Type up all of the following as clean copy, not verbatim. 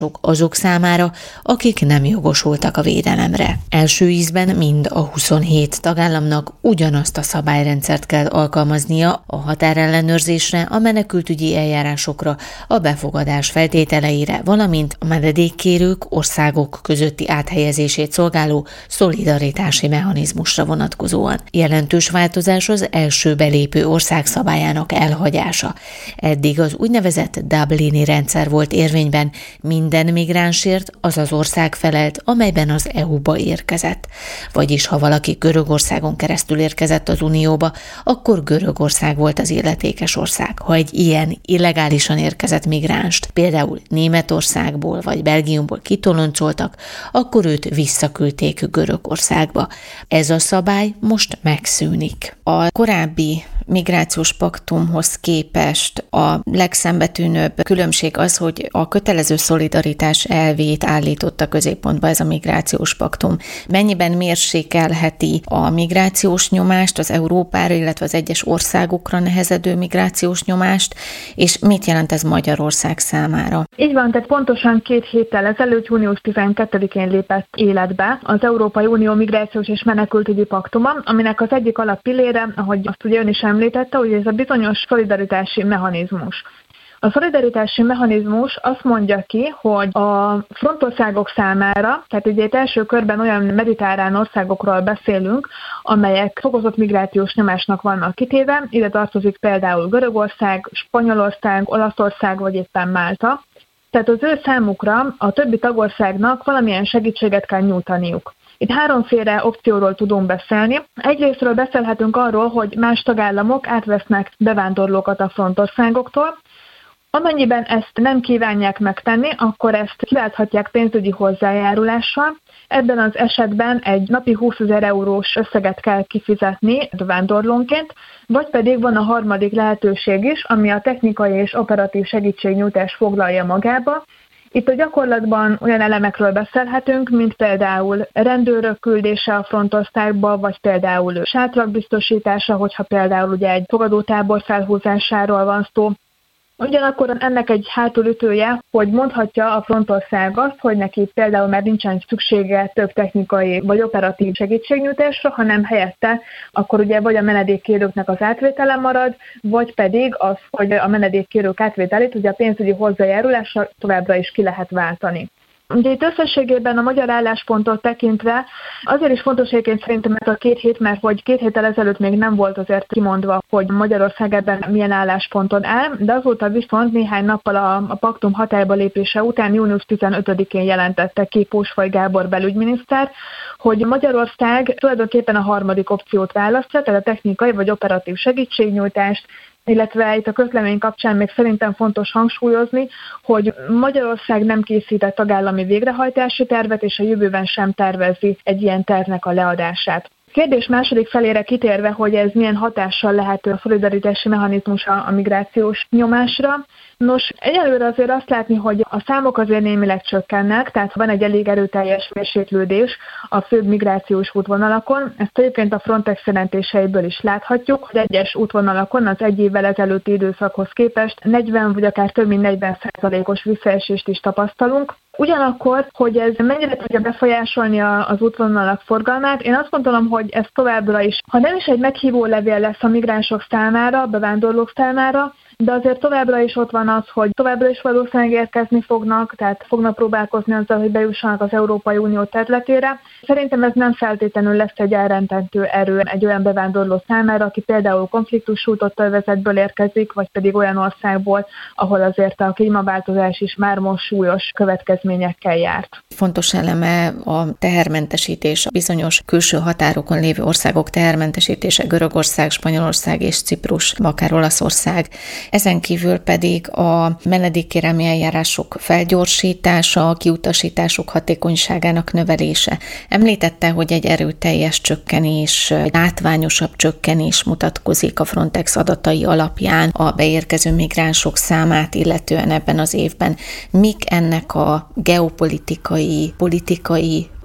azok számára, akik nem jogosultak a védelemre. Első ízben mind a 27 tagállamnak ugyanazt a szabályrendszert kell alkalmaznia a határellenőrzésre, a menekültügyi eljárásokra, a befogadás feltételeire, valamint a menedékkérők országok közötti áthelyezését szolgáló szolidaritási mechanizmusra vonatkozóan. Jelentős változás az első belépő ország szabályának elhagyása. Eddig az úgynevezett Dublini rendszer volt érvényben, minden migránsért az az ország felelt, amelyben az EU-ba érkezett. Vagyis ha valaki Görögországon keresztül érkezett az Unióba, akkor Görögország volt az illetékes ország. Ha egy ilyen illegálisan érkezett migránst például Németországból vagy Belgiumból kitoloncoltak, akkor őt visszaküldték Görögországba. Ez a szabály most megszűnik. A korábbi migrációs paktumhoz képest a legszembetűnőbb különbség az, hogy a kötelező szolidaritás elvét állította középpontba ez a migrációs paktum. Mennyiben mérsékelheti a migrációs nyomást az Európára, illetve az egyes országokra nehezedő migrációs nyomást, és mit jelent ez Magyarország számára? Így van, tehát pontosan 2 héttel ezelőtt, június 12-én lépett életbe az Európai Unió migrációs és menekültügyi paktuma, aminek az egyik alappillére, ahogy azt ugye ön is említette, hogy ez a bizonyos szolidaritási mechanizmus. A szolidaritási mechanizmus azt mondja ki, hogy a frontországok számára, tehát ugye itt első körben olyan mediterrán országokról beszélünk, amelyek fokozott migrációs nyomásnak vannak kitéve, ide tartozik például Görögország, Spanyolország, Olaszország vagy éppen Málta. Tehát az ő számukra a többi tagországnak valamilyen segítséget kell nyújtaniuk. Itt 3-féle opcióról tudunk beszélni. Egyrésztről beszélhetünk arról, hogy más tagállamok átvesznek bevándorlókat a frontországoktól. Amennyiben ezt nem kívánják megtenni, akkor ezt kiválthatják pénzügyi hozzájárulással. Ebben az esetben egy napi 20 000 eurós összeget kell kifizetni bevándorlónként, vagy pedig van a harmadik lehetőség is, ami a technikai és operatív segítségnyújtást foglalja magába. Itt a gyakorlatban olyan elemekről beszélhetünk, mint például rendőrök küldése a frontországba, vagy például sátrak biztosítása, hogyha például ugye egy fogadótábor felhúzásáról van szó. Ugyanakkor ennek egy hátulütője, hogy mondhatja a frontország azt, hogy neki például már nincsen szüksége több technikai vagy operatív segítségnyújtásra, hanem helyette akkor ugye vagy a menedékkérőknek az átvétele marad, vagy pedig az, hogy a menedékkérők átvételét ugye a pénzügyi hozzájárulással továbbra is ki lehet váltani. Ugye itt összességében a magyar álláspontot tekintve azért is fontos egyébként szerintem ez a 2 hét, mert hogy 2 héttel ezelőtt még nem volt azért kimondva, hogy Magyarország ebben milyen állásponton áll, de azóta viszont néhány nappal a paktum hatályba lépése után június 15-én jelentette ki Pósfaj Gábor belügyminiszter, hogy Magyarország tulajdonképpen a harmadik opciót választja, tehát a technikai vagy operatív segítségnyújtást, illetve itt a közlemény kapcsán még szerintem fontos hangsúlyozni, hogy Magyarország nem készített tagállami végrehajtási tervet, és a jövőben sem tervezi egy ilyen tervnek a leadását. Kérdés második felére kitérve, hogy ez milyen hatással lehet a szolidaritási mechanizmus a migrációs nyomásra. Nos, egyelőre azért azt látni, hogy a számok azért némileg csökkennek, tehát van egy elég erőteljes mérséklődés a főbb migrációs útvonalakon. Ezt egyébként a Frontex jelentéseiből is láthatjuk, hogy egyes útvonalakon az egy évvel ezelőtti időszakhoz képest 40 vagy akár több mint 40%-os visszaesést is tapasztalunk. Ugyanakkor, hogy ez mennyire tudja befolyásolni az útvonalak forgalmát, én azt gondolom, hogy ez továbbra is, ha nem is egy meghívó levél lesz a migránsok számára, a bevándorlók számára, de azért továbbra is ott van az, hogy továbbra is valószínűleg érkezni fognak, tehát fognak próbálkozni azzal, hogy bejussanak az Európai Unió területére. Szerintem ez nem feltétlenül lesz egy elrettentő erő egy olyan bevándorló számára, aki például konfliktussújtott övezetből érkezik, vagy pedig olyan országból, ahol azért a klímaváltozás is már most súlyos következményekkel járt. Fontos eleme a tehermentesítés, a bizonyos külső határokon lévő országok tehermentesítése, Görögország, Spanyolország és Ciprus, akár Olaszország. Ezen kívül pedig a menedékkérelmi eljárások felgyorsítása, a kiutasítások hatékonyságának növelése. Említette, hogy egy erőteljes csökkenés, egy látványosabb csökkenés mutatkozik a Frontex adatai alapján a beérkező migránsok számát illetően ebben az évben. Mik ennek a geopolitikai, politikai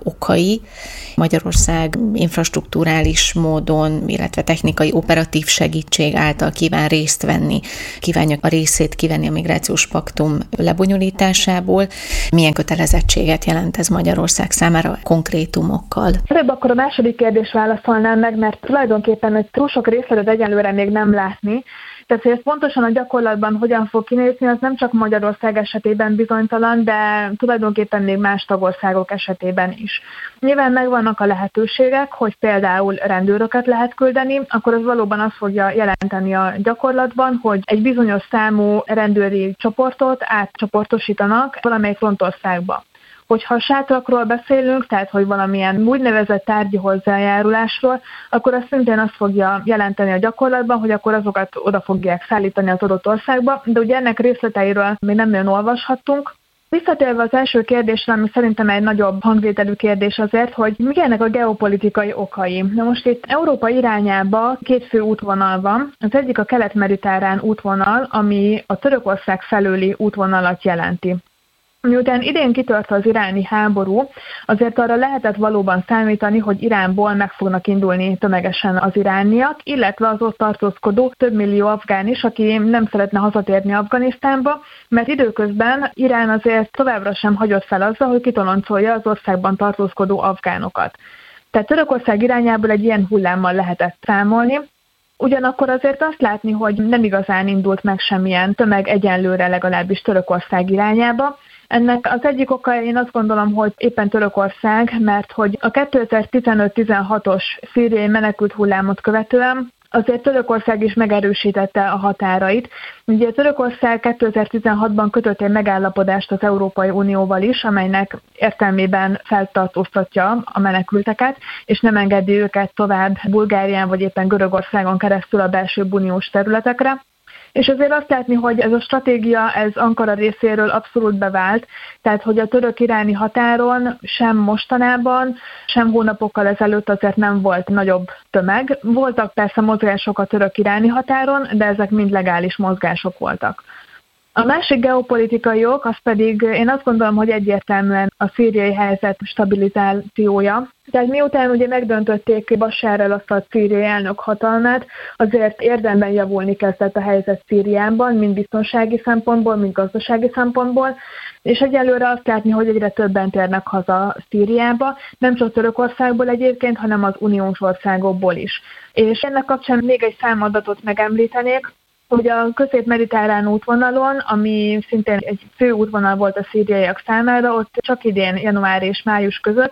okai. Magyarország infrastrukturális módon, illetve technikai operatív segítség által kíván részt venni, kívánja a részét kivenni a migrációs paktum lebonyolításából. Milyen kötelezettséget jelent ez Magyarország számára konkrétumokkal? Előbb akkor a második kérdést válaszolnám meg, mert tulajdonképpen, hogy túl sok részletet egyelőre még nem látni. Tehát, hogy ez pontosan a gyakorlatban hogyan fog kinézni, az nem csak Magyarország esetében bizonytalan, de tulajdonképpen még más tagországok esetében is. Nyilván megvannak a lehetőségek, hogy például rendőröket lehet küldeni, akkor az valóban azt fogja jelenteni a gyakorlatban, hogy egy bizonyos számú rendőri csoportot átcsoportosítanak valamelyik frontországba. Hogyha sátrakról beszélünk, tehát hogy valamilyen úgynevezett tárgyi hozzájárulásról, akkor az szintén azt fogja jelenteni a gyakorlatban, hogy akkor azokat oda fogják szállítani az adott országba, de ugye ennek részleteiről még nem nagyon olvashattunk. Visszatérve az első kérdésre, ami szerintem egy nagyobb hangvételű kérdés azért, hogy mi ennek a geopolitikai okai. Na most itt Európa irányába két fő útvonal van. Az egyik a kelet-mediterrán útvonal, ami a Törökország felőli útvonalat jelenti. Miután idén kitört az iráni háború, azért arra lehetett valóban számítani, hogy Iránból meg fognak indulni tömegesen az irániak, illetve az ott tartózkodó több millió afgán is, aki nem szeretne hazatérni Afganisztánba, mert időközben Irán azért továbbra sem hagyott fel azzal, hogy kitoloncolja az országban tartózkodó afgánokat. Tehát Törökország irányából egy ilyen hullámmal lehetett számolni. Ugyanakkor azért azt látni, hogy nem igazán indult meg semmilyen tömeg egyenlőre legalábbis Törökország irányába. Ennek az egyik oka, én azt gondolom, hogy éppen Törökország, mert hogy a 2015-16-os szíriai menekült hullámot követően azért Törökország is megerősítette a határait. Ugye Törökország 2016-ban kötött egy megállapodást az Európai Unióval is, amelynek értelmében feltartóztatja a menekülteket, és nem engedi őket tovább Bulgárián vagy éppen Görögországon keresztül a belső uniós területekre. És azért azt látni, hogy ez a stratégia, ez Ankara részéről abszolút bevált, tehát hogy a török-iráni határon sem mostanában, sem hónapokkal ezelőtt azért nem volt nagyobb tömeg. Voltak persze mozgások a török-iráni határon, de ezek mind legális mozgások voltak. A másik geopolitikai ok, az pedig én azt gondolom, hogy egyértelműen a szíriai helyzet stabilizációja. Tehát miután ugye megdöntötték Bashar al-Assad szíriai elnök hatalmát, azért érdemben javulni kezdett a helyzet Szíriában, mind biztonsági szempontból, mind gazdasági szempontból, és egyelőre azt látni, hogy egyre többen térnek haza Szíriába, nem csak Törökországból egyébként, hanem az uniós országokból is. És ennek kapcsán még egy számadatot megemlítenék, hogy a közép-mediterrán útvonalon, ami szintén egy fő útvonal volt a szíriaiak számára, ott csak idén január és május között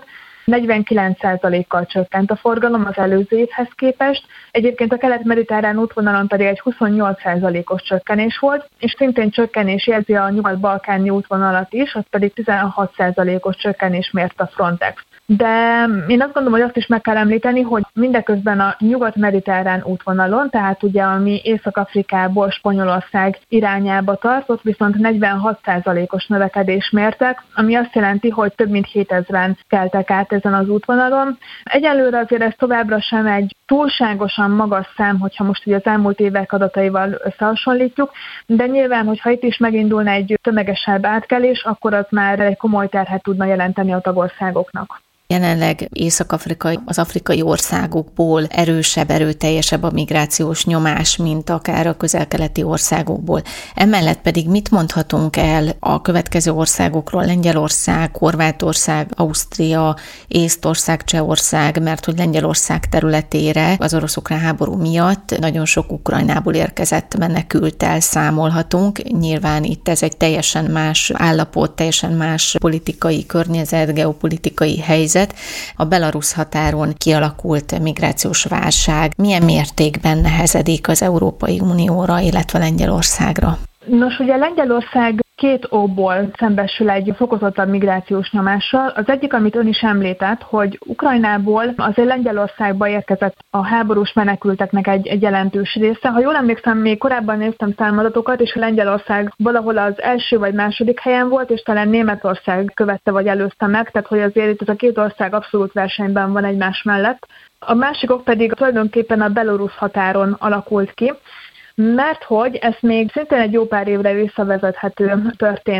49%-kal csökkent a forgalom az előző évhez képest. Egyébként a kelet-mediterrán útvonalon pedig egy 28%-os csökkenés volt, és szintén csökkenés jelzi a nyugat-balkáni útvonalat is, az pedig 16%-os csökkenés mért a Frontex. De én azt gondolom, hogy azt is meg kell említeni, hogy mindeközben a nyugat-mediterrán útvonalon, tehát ugye ami Észak-Afrikából Spanyolország irányába tartott, viszont 46%-os növekedés mértek, ami azt jelenti, hogy több mint 7000-en keltek át ezen az útvonalon. Egyelőre azért ez továbbra sem egy túlságosan magas szám, hogyha most ugye az elmúlt évek adataival összehasonlítjuk, de nyilván, hogyha itt is megindulna egy tömegesebb átkelés, akkor az már egy komoly terhet tudna jelenteni a tagországoknak. Jelenleg az afrikai országokból erőteljesebb a migrációs nyomás, mint akár a közel-keleti országokból. Emellett pedig mit mondhatunk el a következő országokról? Lengyelország, Horvátország, Ausztria, Észtország, Csehország, mert hogy Lengyelország területére az orosz-ukrán háború miatt nagyon sok Ukrajnából érkezett menekülttel számolhatunk. Nyilván itt ez egy teljesen más állapot, teljesen más politikai környezet, geopolitikai helyzet. A belarusz határon kialakult migrációs válság milyen mértékben nehezedik az Európai Unióra, illetve Lengyelországra? Nos, ugye Lengyelország két okból szembesül egy fokozottabb migrációs nyomással. Az egyik, amit ön is említett, hogy Ukrajnából azért Lengyelországba érkezett a háborús menekülteknek egy jelentős része. Ha jól emlékszem, még korábban néztem számadatokat, és Lengyelország valahol az első vagy második helyen volt, és talán Németország követte vagy előzte meg, tehát hogy azért itt ez a két ország abszolút versenyben van egymás mellett. A másik ok pedig tulajdonképpen a belorusz határon alakult ki, mert hogy ez még szintén egy jó pár évre visszavezethető történet.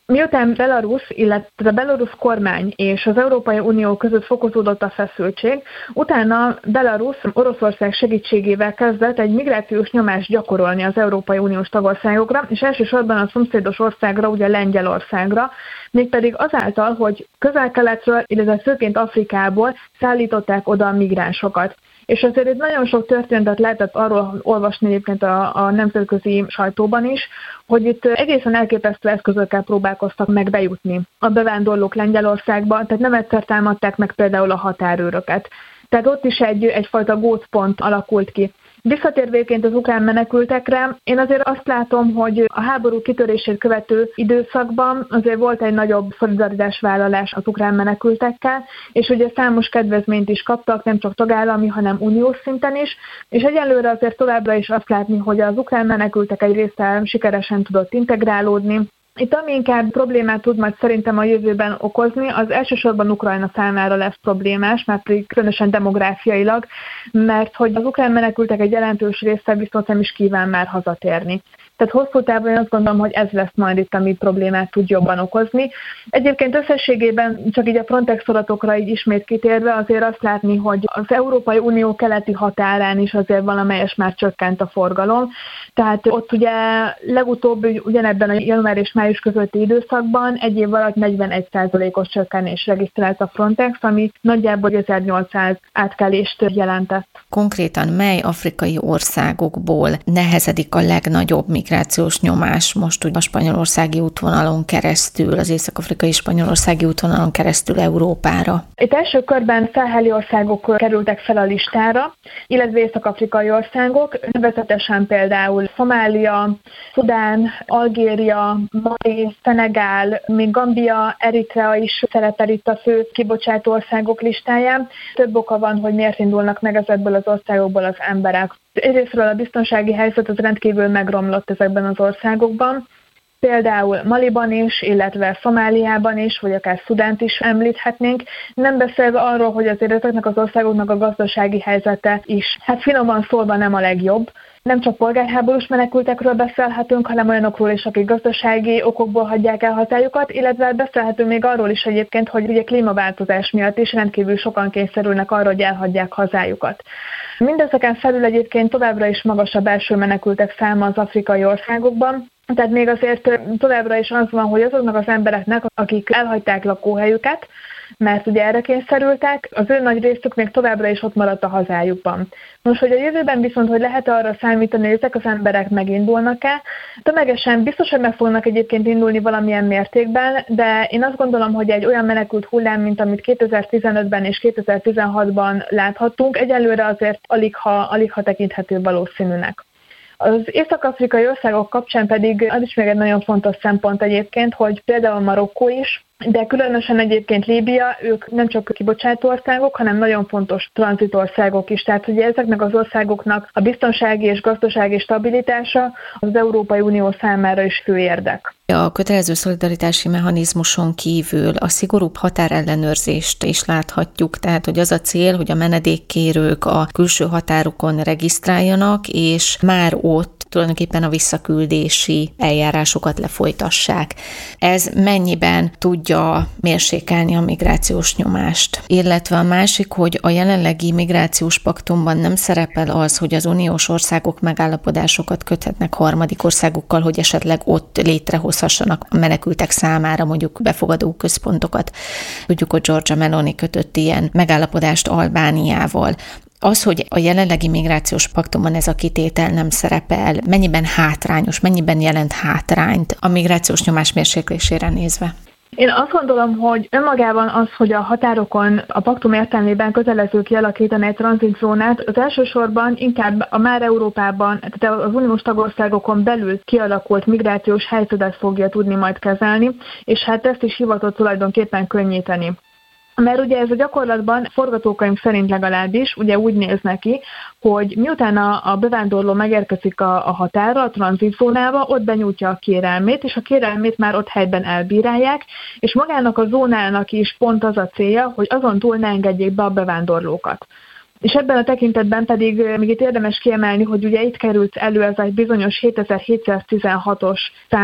Miután Belarus, illetve a belarusz kormány és az Európai Unió között fokozódott a feszültség, utána Belarus Oroszország segítségével kezdett egy migrációs nyomást gyakorolni az Európai Uniós tagországokra, és elsősorban a szomszédos országra, ugye Lengyelországra, mégpedig azáltal, hogy közel-keletről, illetve főként Afrikából szállították oda a migránsokat. És azért itt nagyon sok történetet lehetett arról olvasni egyébként a nemzetközi sajtóban is, hogy itt egészen elképesztő eszközökkel próbálkoztak meg bejutni a bevándorlók Lengyelországba, tehát nem egyszer támadták meg például a határőröket. Tehát ott is egyfajta gócpont alakult ki. Visszatérvéként az ukrán menekültekre, én azért azt látom, hogy a háború kitörését követő időszakban azért volt egy nagyobb szolidaritásvállalás az ukrán menekültekkel, és ugye számos kedvezményt is kaptak, nem csak tagállami, hanem uniós szinten is, és egyelőre azért továbbra is azt látni, hogy az ukrán menekültek egy része sikeresen tudott integrálódni. Itt ami inkább problémát tud majd szerintem a jövőben okozni, az elsősorban Ukrajna számára lesz problémás, mert pedig különösen demográfiailag, mert hogy az ukrán menekültek egy jelentős része viszont nem is kíván már hazatérni. Tehát hosszú távon én azt gondolom, hogy ez lesz majd itt, ami problémát tud jobban okozni. Egyébként összességében csak így a Frontex adatokra így ismét kitérve azért azt látni, hogy az Európai Unió keleti határán is azért valamelyes már csökkent a forgalom. Tehát ott ugye legutóbb ugyanebben a január és május közötti időszakban egy év alatt 41%-os csökkenés regisztrált a Frontex, ami nagyjából 1800 átkelést jelentett. Konkrétan mely afrikai országokból nehezedik a legnagyobb migrációs nyomás most úgy a spanyolországi útvonalon keresztül, az észak-afrikai spanyolországi útvonalon keresztül Európára? Itt első körben száheli országok kerültek fel a listára, illetve észak-afrikai országok, nevezetesen például Szomália, Szudán, Algéria, Mali, Szenegál, még Gambia, Eritrea is szerepel itt a fő kibocsátó országok listáján. Több oka van, hogy miért indulnak meg ezekből az országokból az emberek. Egyrészről a biztonsági helyzet az rendkívül megromlott ezekben az országokban, például Maliban is, illetve Szomáliában is, vagy akár Szudánt is említhetnénk, nem beszélve arról, hogy azért ezeknek az országoknak a gazdasági helyzete is, hát finoman szólva nem a legjobb. Nem csak polgárháborús menekültekről beszélhetünk, hanem olyanokról is, akik gazdasági okokból hagyják el hazájukat, illetve beszélhetünk még arról is egyébként, hogy ugye klímaváltozás miatt is rendkívül sokan kényszerülnek arra, hogy elhagyják hazájukat. Mindezeken felül egyébként továbbra is magas a belső menekültek száma az afrikai országokban, tehát még azért továbbra is az van, hogy azoknak az embereknek, akik elhagyták lakóhelyüket, mert ugye erre kényszerültek, az ő nagy részük még továbbra is ott maradt a hazájukban. Most, hogy a jövőben viszont, hogy lehet arra számítani, hogy ezek az emberek megindulnak-e, tömegesen biztos, hogy meg fognak egyébként indulni valamilyen mértékben, de én azt gondolom, hogy egy olyan menekült hullám, mint amit 2015-ben és 2016-ban láthattunk, egyelőre azért alig ha tekinthető valószínűnek. Az észak-afrikai országok kapcsán pedig az is még egy nagyon fontos szempont egyébként, hogy például Marokkó is, de különösen egyébként Líbia, ők nem csak kibocsátó országok, hanem nagyon fontos tranzitországok is. Tehát ugye ezeknek az országoknak a biztonsági és gazdasági stabilitása az Európai Unió számára is fő érdek. A kötelező szolidaritási mechanizmuson kívül a szigorúbb határellenőrzést is láthatjuk, tehát hogy az a cél, hogy a menedékkérők a külső határokon regisztráljanak, és már ott tulajdonképpen a visszaküldési eljárásokat lefolytassák. Ez mennyiben tudja mérsékelni a migrációs nyomást? Illetve a másik, hogy a jelenlegi migrációs paktumban nem szerepel az, hogy az uniós országok megállapodásokat köthetnek harmadik országokkal, hogy esetleg ott létrehozhassanak a menekültek számára mondjuk befogadó központokat. Tudjuk, hogy Giorgia Meloni kötött ilyen megállapodást Albániával. Az, hogy a jelenlegi migrációs paktumban ez a kitétel nem szerepel, mennyiben hátrányos, mennyiben jelent hátrányt a migrációs nyomás mérséklésére nézve? Én azt gondolom, hogy önmagában az, hogy a határokon a paktum értelmében kötelező kialakítani egy tranzitzónát, az elsősorban inkább a már Európában, tehát az uniós tagországokon belül kialakult migrációs helyzetet fogja tudni majd kezelni, és hát ezt is hivatott tulajdonképpen könnyíteni. Mert ugye ez a gyakorlatban forgatókönyv szerint legalábbis ugye úgy néz neki, hogy miután a bevándorló megérkezik a határra, a tranzitzónába, ott benyújtja a kérelmét, és a kérelmét már ott helyben elbírálják, és magának a zónának is pont az a célja, hogy azon túl ne engedjék be a bevándorlókat. És ebben a tekintetben pedig még itt érdemes kiemelni, hogy ugye itt került elő ez egy bizonyos 7716-os szám,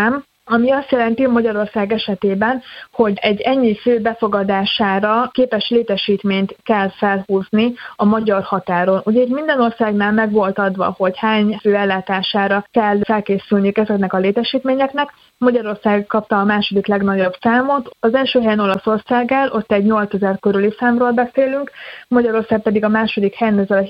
ami azt jelenti Magyarország esetében, hogy egy ennyi fő befogadására képes létesítményt kell felhúzni a magyar határon. Ugye itt minden országnál meg volt adva, hogy hány fő ellátására kell felkészülni ezeknek a létesítményeknek. Magyarország kapta a második legnagyobb számot, az első helyen Olaszország áll, ott egy 8000 körüli számról beszélünk, Magyarország pedig a második helyen ezzel a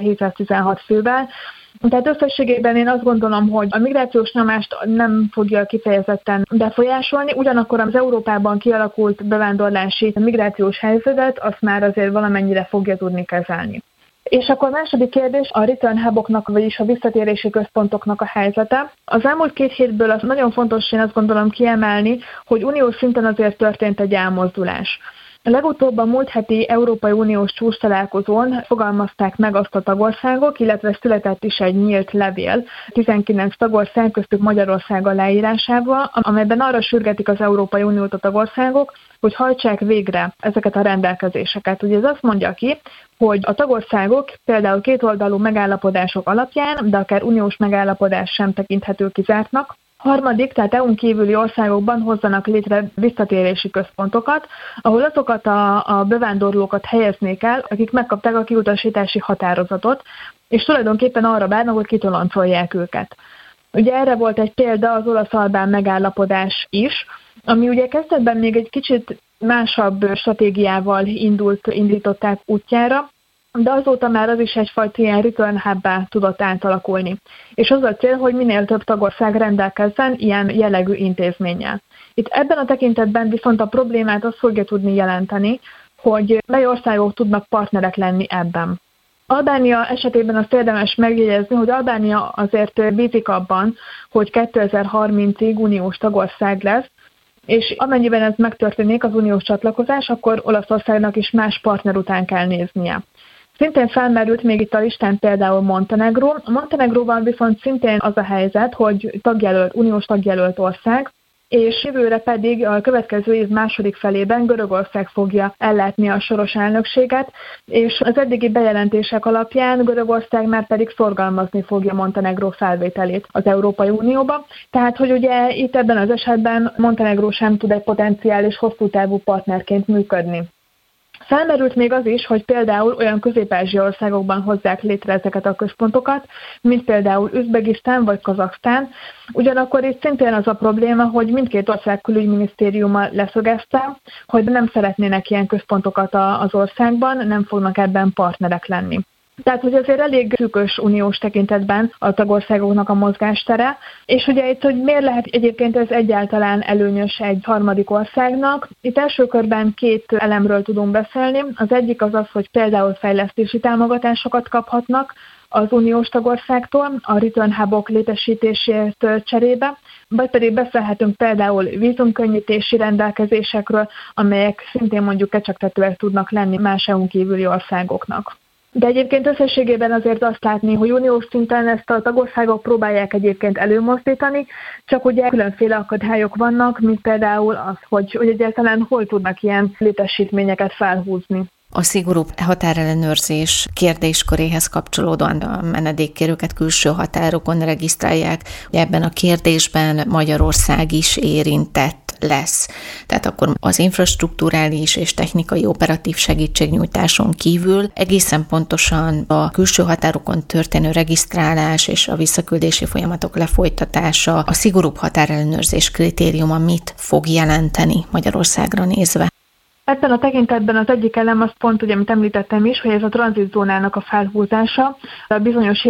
7716 fővel. Tehát összességében én azt gondolom, hogy a migrációs nyomást nem fogja kifejezetten befolyásolni, ugyanakkor az Európában kialakult bevándorlási migrációs helyzetet azt már azért valamennyire fogja tudni kezelni. És akkor a második kérdés a return huboknak, vagyis a visszatérési központoknak a helyzete. Az elmúlt 2 hétből az nagyon fontos, én azt gondolom kiemelni, hogy uniós szinten azért történt egy elmozdulás. Legutóbb a múlt heti Európai Uniós csúcstalálkozón fogalmazták meg azt a tagországok, illetve született is egy nyílt levél 19 tagország, köztük Magyarország aláírásával, amelyben arra sürgetik az Európai Uniót a tagországok, hogy hajtsák végre ezeket a rendelkezéseket. Ugye ez azt mondja ki, hogy a tagországok például kétoldalú megállapodások alapján, de akár uniós megállapodás sem tekinthető kizártnak, harmadik, tehát EU-n kívüli országokban hozzanak létre visszatérési központokat, ahol azokat a bevándorlókat helyeznék el, akik megkapták a kiutasítási határozatot, és tulajdonképpen arra várnak, hogy kitoloncolják őket. Ugye erre volt egy példa az olasz-albán megállapodás is, ami ugye kezdetben még egy kicsit másabb stratégiával indították útjára, de azóta már az is egyfajta ilyen return hubbá tudott átalakulni. És az a cél, hogy minél több tagország rendelkezzen ilyen jellegű intézménnyel. Itt ebben a tekintetben viszont a problémát azt fogja tudni jelenteni, hogy mely országok tudnak partnerek lenni ebben. Albánia esetében azt érdemes megjegyezni, hogy Albánia azért bízik abban, hogy 2030-ig uniós tagország lesz, és amennyiben ez megtörténik, az uniós csatlakozás, akkor Olaszországnak is más partner után kell néznie. Szintén felmerült még itt a listán például Montenegró. A Montenegróban viszont szintén az a helyzet, hogy uniós tagjelölt ország, és jövőre pedig a következő év második felében Görögország fogja ellátni a soros elnökséget, és az eddigi bejelentések alapján Görögország már pedig szorgalmazni fogja Montenegró felvételét az Európai Unióba. Tehát, hogy ugye itt ebben az esetben Montenegró sem tud egy potenciális hosszú távú partnerként működni. Felmerült még az is, hogy például olyan közép-ázsiai országokban hozzák létre ezeket a központokat, mint például Üzbegisztán vagy Kazaksztán. Ugyanakkor itt szintén az a probléma, hogy mindkét ország külügyminisztériuma leszögezte, hogy nem szeretnének ilyen központokat az országban, nem fognak ebben partnerek lenni. Tehát, hogy azért elég szűkös uniós tekintetben a tagországoknak a mozgástere, és ugye itt, hogy miért lehet egyébként ez egyáltalán előnyös egy harmadik országnak. Itt első körben 2 elemről tudunk beszélni. Az egyik az az, hogy például fejlesztési támogatásokat kaphatnak az uniós tagországtól a return hubok létesítésért cserébe, vagy pedig beszélhetünk például vízumkönnyítési rendelkezésekről, amelyek szintén mondjuk kecsegtetőek tudnak lenni más EU-n kívüli országoknak. De egyébként összességében azért azt látni, hogy uniós szinten ezt a tagországok próbálják egyébként előmozdítani, csak ugye különféle akadályok vannak, mint például az, hogy egyáltalán hol tudnak ilyen létesítményeket felhúzni. A szigorúbb határellenőrzés kérdésköréhez kapcsolódóan a menedékkérőket külső határokon regisztrálják. Ebben a kérdésben Magyarország is érintett lesz. Tehát akkor az infrastrukturális és technikai operatív segítségnyújtáson kívül egészen pontosan a külső határokon történő regisztrálás és a visszaküldési folyamatok lefolytatása, a szigorúbb határellenőrzés kritériuma mit fog jelenteni Magyarországra nézve? Ebben a tekintetben az egyik elem az pont, ugye, amit említettem is, hogy ez a tranzitzónának a felhúzása, a bizonyos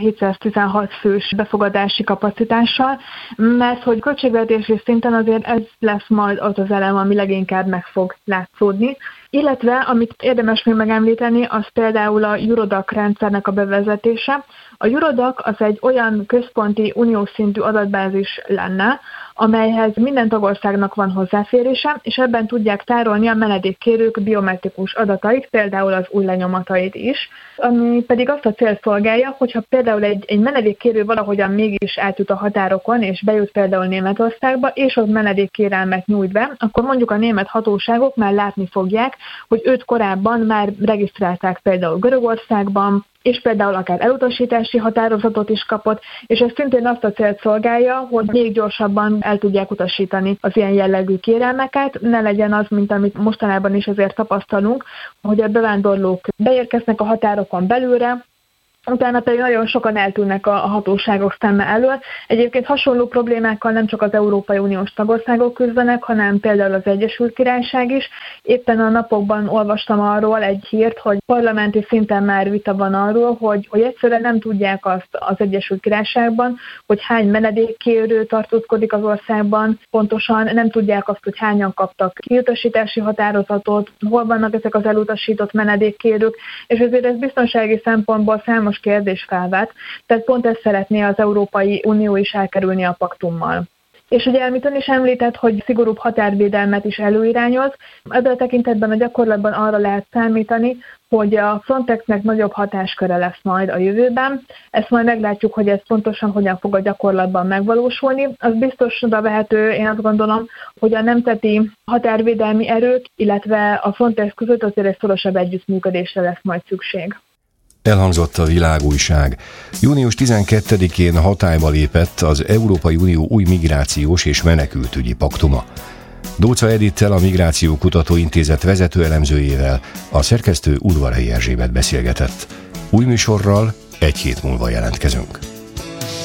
7716 fős befogadási kapacitással, mert hogy költségvetési szinten azért ez lesz majd az az elem, ami leginkább meg fog látszódni. Illetve, amit érdemes még megemlíteni, az például a Eurodac rendszernek a bevezetése. A Eurodac az egy olyan központi uniós szintű adatbázis lenne, amelyhez minden tagországnak van hozzáférése, és ebben tudják tárolni a menedékkérők biometrikus adatait, például az új lenyomatait is, ami pedig azt a célt szolgálja, hogyha például egy menedékkérő valahogyan mégis átjut a határokon, és bejut például Németországba, és ott menedékkérelmet nyújt be, akkor mondjuk a német hatóságok már látni fogják, hogy őt korábban már regisztrálták például Görögországban, és például akár elutasítási határozatot is kapott, és ez szintén azt a célt szolgálja, hogy még gyorsabban el tudják utasítani az ilyen jellegű kérelmeket, ne legyen az, mint amit mostanában is azért tapasztalunk, hogy a bevándorlók beérkeznek a határokon belülre, utána pedig nagyon sokan eltűnnek a hatóságok szeme elől. Egyébként hasonló problémákkal nem csak az Európai Uniós tagországok küzdenek, hanem például az Egyesült Királyság is. Éppen a napokban olvastam arról egy hírt, hogy parlamenti szinten már vita van arról, hogy egyszerűen nem tudják azt az Egyesült Királyságban, hogy hány menedékkérő tartózkodik az országban, pontosan nem tudják azt, hogy hányan kaptak kiutasítási határozatot, hol vannak ezek az elutasított menedékkérők, és ezért ez biztonsági szempontból számos kérdés felvet, tehát pont ezt szeretné az Európai Unió is elkerülni a paktummal. És ugye, amit ön is említett, hogy szigorúbb határvédelmet is előirányoz, ebben a tekintetben a gyakorlatban arra lehet számítani, hogy a Frontexnek nagyobb hatásköre lesz majd a jövőben. Ezt majd meglátjuk, hogy ez pontosan hogyan fog a gyakorlatban megvalósulni. Az biztosra vehető, én azt gondolom, hogy a nemzeti határvédelmi erők, illetve a Frontex között azért egy szorosabb együttműködésre lesz majd szükség. Elhangzott a Világújság. Június 12-én hatályba lépett az Európai Unió új migrációs és menekültügyi paktuma. Dócza Edittel, a Migráció Kutatóintézet vezető elemzőjével a szerkesztő Udvarhelyi Erzsébet beszélgetett. Új műsorral egy hét múlva jelentkezünk.